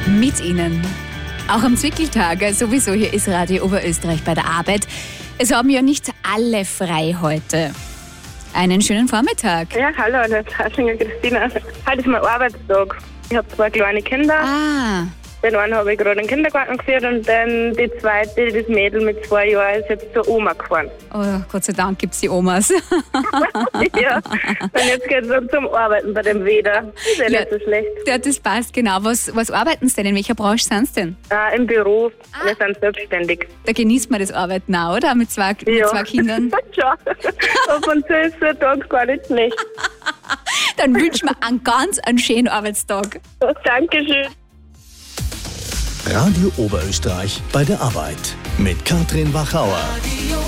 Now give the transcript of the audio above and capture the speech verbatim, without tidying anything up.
mit Ihnen. Auch am Zwickeltag, sowieso hier ist Radio Oberösterreich bei der Arbeit. Es haben ja nicht alle frei heute. Einen schönen Vormittag. Ja, hallo, das ist Haschinger Christina. Heute ist mein Arbeitstag. Ich habe zwei kleine Kinder. Ah, Den einen habe ich gerade in den Kindergarten geführt und dann die zweite, das Mädel mit zwei Jahren, ist jetzt zur Oma gefahren. oh, Gott sei Dank gibt es die Omas. Ja, und jetzt geht es dann zum Arbeiten bei dem Wetter. Ist ja, Ja. nicht so schlecht. Ja, das passt, genau. Was, was arbeiten Sie denn? In welcher Branche sind Sie denn? Äh, Im Büro, wir sind selbstständig. Da genießt man das Arbeiten auch, oder? Mit zwei, mit Ja. zwei Kindern. Schau, ab und zu ist der Tag gar nicht schlecht. Dann wünschen wir einen ganz einen schönen Arbeitstag. So, Dankeschön. Radio Oberösterreich bei der Arbeit mit Katrin Wachauer.